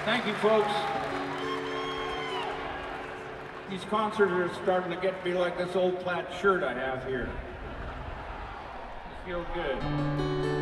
Thank you, folks. These concerts are starting to get to be like this old plaid shirt I have here. It feels good.